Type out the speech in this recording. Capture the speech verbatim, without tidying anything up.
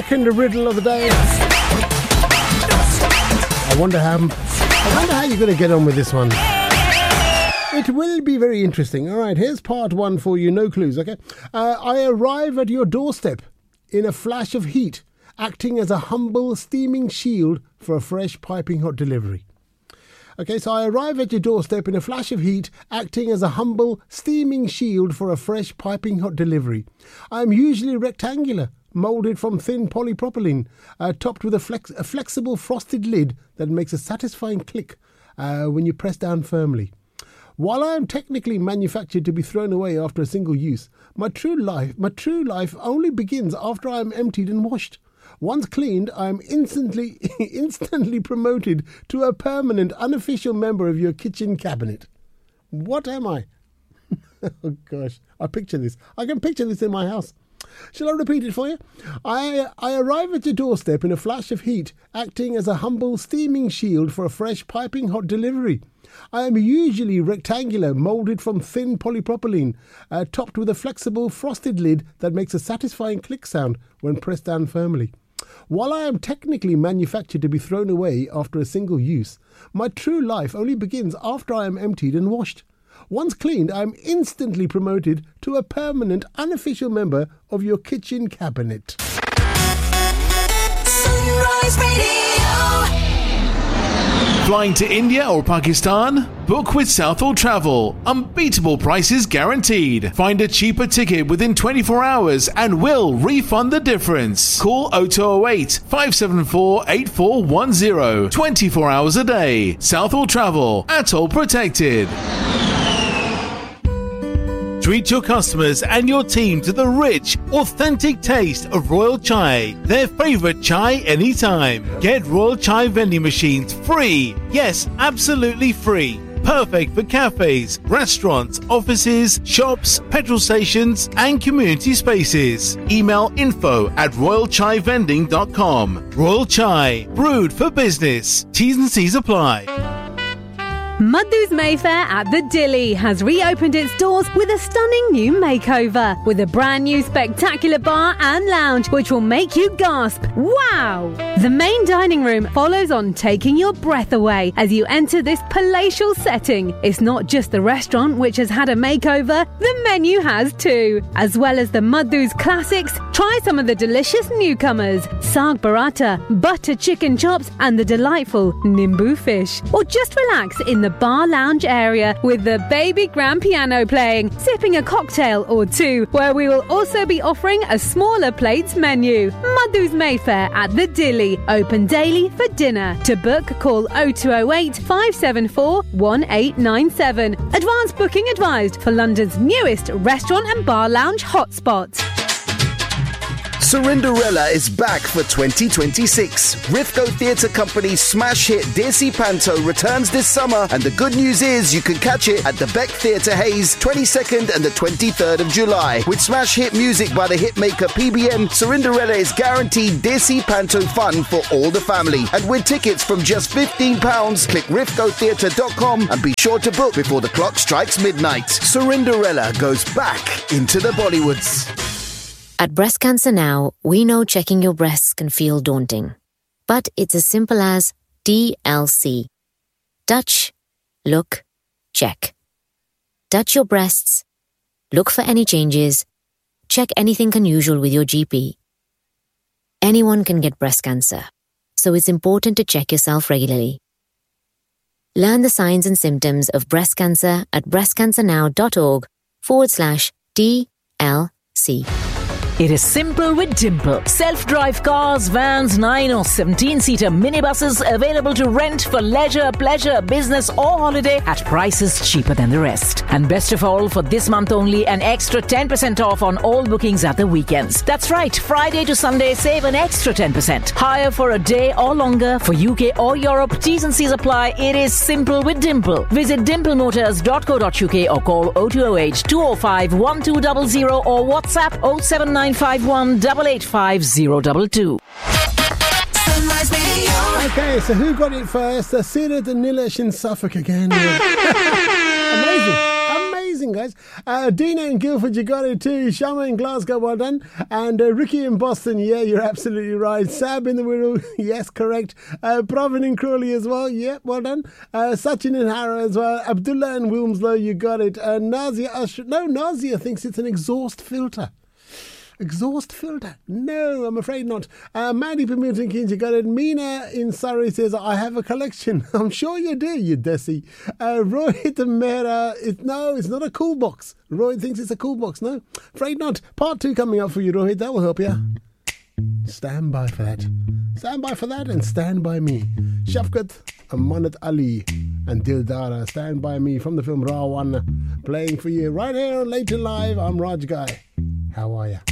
second riddle of the day. I wonder how I wonder how you're going to get on with this one. It will be very interesting. All right, here's part one for you. No clues, okay? Uh, I arrive at your doorstep in a flash of heat, acting as a humble, steaming shield for a fresh, piping hot delivery. Okay, so I arrive at your doorstep in a flash of heat, acting as a humble, steaming shield for a fresh, piping hot delivery. I am usually rectangular, moulded from thin polypropylene, uh, topped with a, flex- a flexible frosted lid that makes a satisfying click uh, when you press down firmly. While I am technically manufactured to be thrown away after a single use, my true life, my true life only begins after I am emptied and washed. Once cleaned, I am instantly, instantly promoted to a permanent, unofficial member of your kitchen cabinet. What am I? Oh gosh, I picture this. I can picture this in my house. Shall I repeat it for you? I I arrive at your doorstep in a flash of heat, acting as a humble, steaming shield for a fresh, piping hot delivery. I am usually rectangular, moulded from thin polypropylene, uh, topped with a flexible, frosted lid that makes a satisfying click sound when pressed down firmly. While I am technically manufactured to be thrown away after a single use, my true life only begins after I am emptied and washed. Once cleaned, I am instantly promoted to a permanent, unofficial member of your kitchen cabinet. Sunrise Radio. Flying to India or Pakistan? Book with Southall Travel. Unbeatable prices guaranteed. Find a cheaper ticket within twenty-four hours and we'll refund the difference. Call oh two oh eight, five seven four, eight four one oh. twenty-four hours a day. Southall Travel. Atoll protected. Treat your customers and your team to the rich, authentic taste of Royal Chai, their favourite chai anytime. Get Royal Chai vending machines free. Yes, absolutely free. Perfect for cafes, restaurants, offices, shops, petrol stations and community spaces. Email info at royal chai vending dot com. Royal Chai, brewed for business. T's and C's apply. Madhu's Mayfair at the Dilly has reopened its doors with a stunning new makeover, with a brand new spectacular bar and lounge which will make you gasp, wow! The main dining room follows on, taking your breath away as you enter this palatial setting. It's not just the restaurant which has had a makeover, the menu has too. As well as the Madhu's classics, try some of the delicious newcomers, Saag Paratha, butter chicken chops and the delightful Nimbu fish. Or just relax in the bar lounge area with the baby grand piano playing, sipping a cocktail or two, where we will also be offering a smaller plates menu. Madhu's Mayfair at the Dilly, open daily for dinner. To book, call oh two oh eight, five seven four, one eight nine seven. Advance booking advised for London's newest restaurant and bar lounge hotspot. Cinderella is back for twenty twenty-six. Rifco Theatre Company's smash hit Desi Panto returns this summer, and the good news is you can catch it at the Beck Theatre Hayes twenty-second and the twenty-third of July. With smash hit music by the hitmaker P B M, Cinderella is guaranteed Desi Panto fun for all the family. And with tickets from just fifteen pounds, click rifco theatre dot com and be sure to book before the clock strikes midnight. Cinderella goes back into the Bollywoods. At Breast Cancer Now, we know checking your breasts can feel daunting. But it's as simple as D L C. Touch, look, check. Touch your breasts, look for any changes, check anything unusual with your G P. Anyone can get breast cancer, so it's important to check yourself regularly. Learn the signs and symptoms of breast cancer at breastcancernow.org forward slash DLC. It is simple with Dimple. Self-drive cars, vans, nine or seventeen-seater minibuses available to rent for leisure, pleasure, business or holiday at prices cheaper than the rest. And best of all, for this month only, an extra ten percent off on all bookings at the weekends. That's right, Friday to Sunday, save an extra ten percent. Hire for a day or longer for U K or Europe. T's and C's apply. It is simple with Dimple. Visit dimple motors dot co dot uk or call oh two oh eight, two oh five, one two zero zero or WhatsApp oh seven nine five one eight eight five zero two two. Okay, so who got it first? Uh, Sirad and Nilesh in Suffolk again. Amazing, amazing amazing, guys. Uh, Dina in Guildford, you got it too. Shama in Glasgow, well done. And uh, Ricky in Boston, yeah, you're absolutely right. Sab in the middle, yes, correct. Uh, Pravin in Crawley as well, yeah, well done. Uh, Sachin in Harrow as well. Abdullah in Wilmslow, you got it. Uh, Nazia, Ash- no, Nazia thinks it's an exhaust filter. Exhaust filter? No, I'm afraid not. Uh, Mandy from Milton Keynes, you got it. Mina in Surrey says, I have a collection. I'm sure you do, you desi. Uh, Rohit Mehra, it, no, it's not a cool box. Rohit thinks it's a cool box. No, afraid not. Part two coming up for you, Rohit. That will help you. Stand by for that. Stand by for that and stand by me. Shafqat, Amanat Ali and Dildara, stand by me from the film Rawan, playing for you right here on Later Live. I'm Raj Guy. How are you?